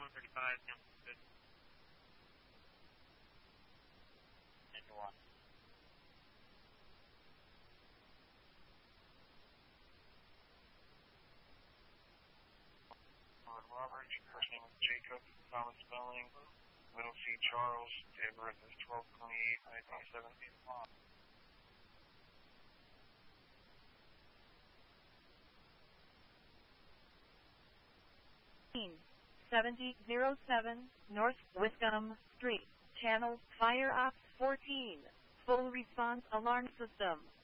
135, good. And 1. Robert, first name is Jacob, Thomas Spelling, middle C Charles, date of birth is 12/28/1970. 7007 North Wiscombe Street, Channel Fire Ops 14, full response alarm system.